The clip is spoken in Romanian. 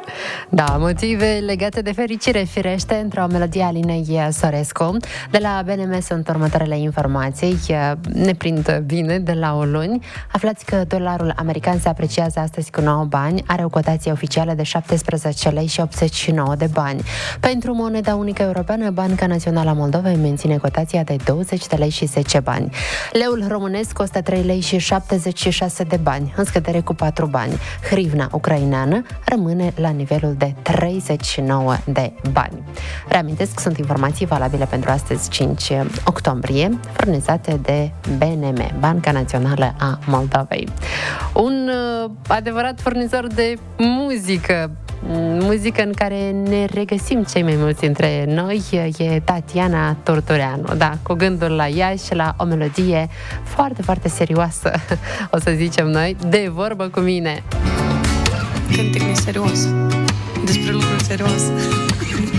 Da, motive legate de fericire, firește, într-o melodie a Alinei Sorescu. De la BNM sunt următoarele informații. Ne prind bine de la o luni. Aflați că dolarul american se apreciază astăzi cu 9 bani, are o cotație oficială de 17 lei și 89 de bani. Pentru moneda unică europeană, Banca Națională a Moldovei menține cotația de 20 de lei și 10 bani. Leul românesc costă 3 lei și 76 de bani, în scădere cu 4 bani. Hrivna ucraineană rămâne la nivelul de 39 de bani. Reamintesc, sunt informații valabile pentru astăzi, 5 octombrie, furnizate de BNM, Banca Națională a Moldovei. Un adevărat furnizor de muzică în care ne regăsim cei mai mulți dintre noi, e Tatiana Turtureanu. Da, cu gândul la ea și la o melodie foarte, foarte serioasă, o să zicem noi, De vorbă cu mine. Cântec neserios, despre lucruri serioase.